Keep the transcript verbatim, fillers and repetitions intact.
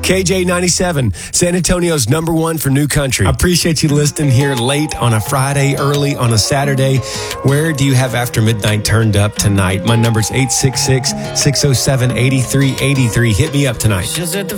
K J ninety-seven, San Antonio's number one for new country. I appreciate you listening here late on a Friday, early on a Saturday. Where do you have After Midnight turned up tonight? My number's eight six six, six oh seven, eight three eight three. Hit me up tonight. Just at the